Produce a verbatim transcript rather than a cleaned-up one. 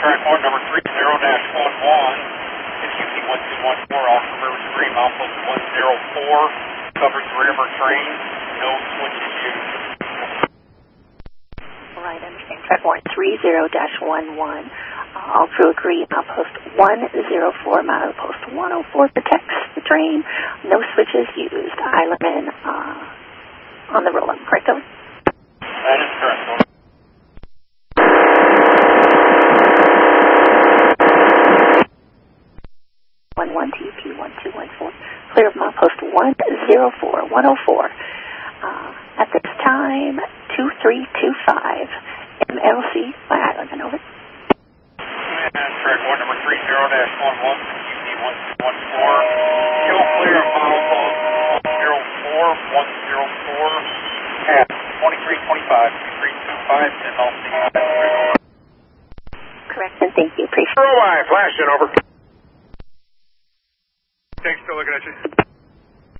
track one, number three zero dash one one. It's U P one two one four off the River Stream, outpost one zero four. Covers the river train. No switches used. Right, understand. Track one, three zero dash one one. Uh, all crew agree. Outpost one zero four, milepost one oh four protects the train. No switches used. Islandman uh, on the roll-up. Correct, over? That is correct, over. one one T P one two one four. Clear of milepost one zero four, one oh four. Uh, at this time, two three two five. M L C by Islandman, over. And track one, number three zero dash one one, U P one two one four. Still clear of milepost one zero four, one zero four. At twenty-three twenty-five, two three two five, M L C. Correct, and thank you. Appreciate it. Zero Y, flashing, over. Thanks, still looking at you.